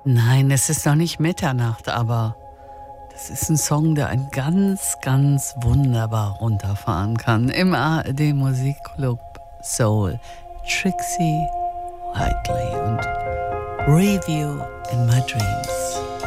Nein, es ist noch nicht Mitternacht, aber das ist ein Song, der einen ganz, ganz wunderbar runterfahren kann. Im ARD Musikclub Soul. Trixie Whiteley und Review in My Dreams.